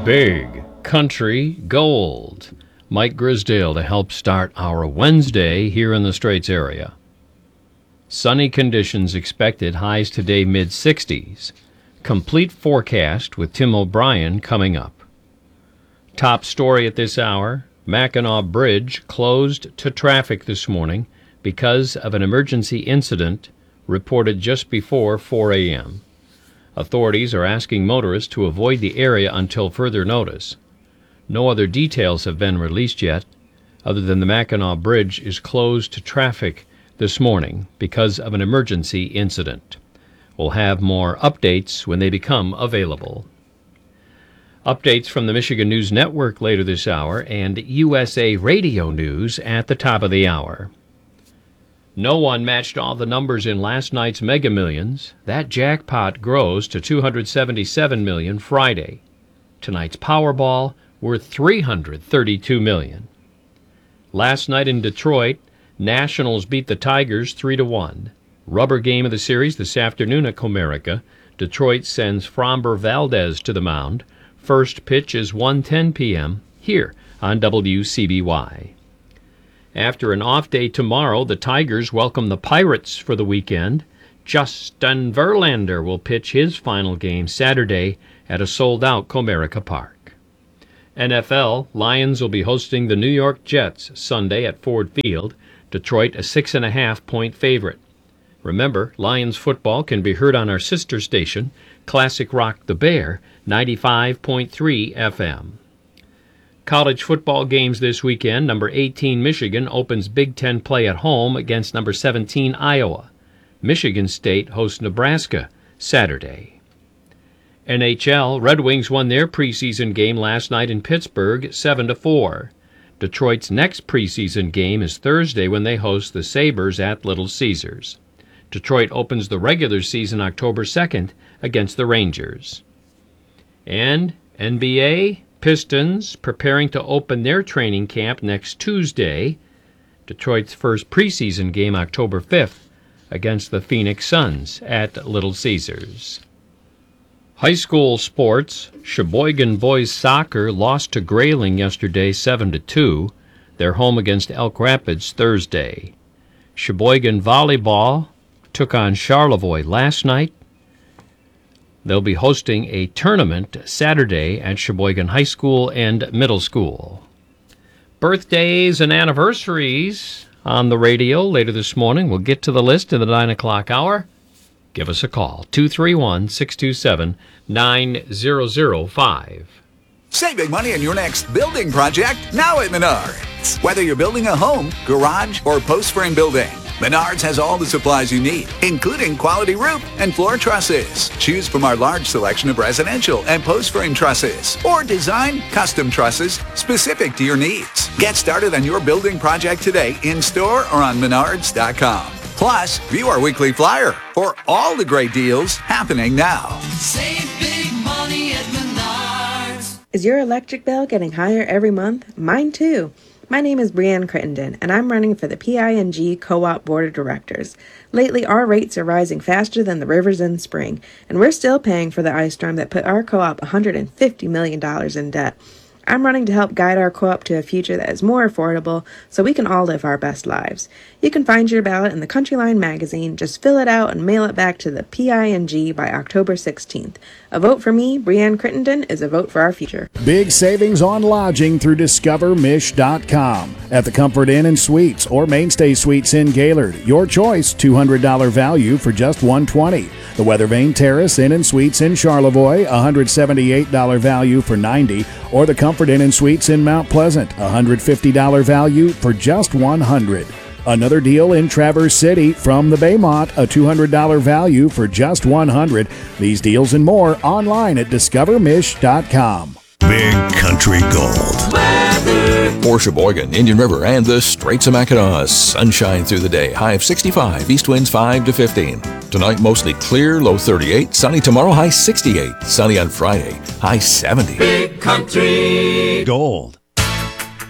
Big Country Gold. Mike Grisdale to help start our Wednesday here in the Straits area. Sunny conditions expected, highs today mid-60s. Complete forecast with Tim O'Brien coming up. Top story at this hour, Mackinac Bridge closed to traffic this morning because of an emergency incident reported just before 4 a.m. Authorities are asking motorists to avoid the area until further notice. No other details have been released yet, other than the Mackinac Bridge is closed to traffic this morning because of an emergency incident. We'll have more updates when they become available. Updates from the Michigan News Network later this hour and USA Radio News at the top of the hour. No one matched all the numbers in last night's Mega Millions. That jackpot grows to $277 million Friday. Tonight's Powerball worth $332 million. Last night in Detroit, Nationals beat the Tigers 3-1. Rubber game of the series this afternoon at Comerica. Detroit sends Framber Valdez to the mound. First pitch is 1:10 p.m. here on WCBY. After an off day tomorrow, the Tigers welcome the Pirates for the weekend. Justin Verlander will pitch his final game Saturday at a sold-out Comerica Park. NFL, Lions will be hosting the New York Jets Sunday at Ford Field. Detroit a 6.5-point favorite. Remember, Lions football can be heard on our sister station, Classic Rock the Bear, 95.3 FM. College football games this weekend. Number 18 Michigan opens Big Ten play at home against number 17 Iowa. Michigan State hosts Nebraska Saturday. NHL, Red Wings won their preseason game last night in Pittsburgh 7-4. Detroit's next preseason game is Thursday when they host the Sabres at Little Caesars. Detroit opens the regular season October 2nd against the Rangers. And NBA, Pistons preparing to open their training camp next Tuesday. Detroit's first preseason game October 5th against the Phoenix Suns at Little Caesars. High school sports, Sheboygan boys soccer lost to Grayling yesterday 7-2. They're home against Elk Rapids Thursday. Sheboygan volleyball took on Charlevoix last night. They'll be hosting a tournament Saturday at Sheboygan High School and Middle School. Birthdays and anniversaries on the radio later this morning. We'll get to the list in the 9 o'clock hour. Give us a call, 231-627-9005. Save big money on your next building project now at Menards. Whether you're building a home, garage, or post-frame building, Menards has all the supplies you need, including quality roof and floor trusses. Choose from our large selection of residential and post-frame trusses, or design custom trusses specific to your needs. Get started on your building project today in-store or on Menards.com. Plus, view our weekly flyer for all the great deals happening now. Save big money at Menards. Is your electric bill getting higher every month? Mine too. My name is Brianne Crittenden, and I'm running for the PING Co-op Board of Directors. Lately, our rates are rising faster than the rivers in spring, and we're still paying for the ice storm that put our co-op $150 million in debt. I'm running to help guide our co-op to a future that is more affordable so we can all live our best lives. You can find your ballot in the Country Line magazine. Just fill it out and mail it back to the PING by October 16th. A vote for me, Brianne Crittenden, is a vote for our future. Big savings on lodging through DiscoverMish.com. At the Comfort Inn and Suites or Mainstay Suites in Gaylord. Your choice, $200 value for just $120. The Weathervane Terrace Inn and Suites in Charlevoix, $178 value for $90. Or the Comfort Inn and Suites in Mount Pleasant, $150 value for just $100. Another deal in Traverse City from the Baymont, a $200 value for just $100. These deals and more online at DiscoverMish.com. Big Country Gold. For Sheboygan, Indian River, and the Straits of Mackinac, sunshine through the day. High of 65, east winds 5 to 15. Tonight, mostly clear, low 38. Sunny tomorrow, high 68. Sunny on Friday, high 70. Big Country Gold.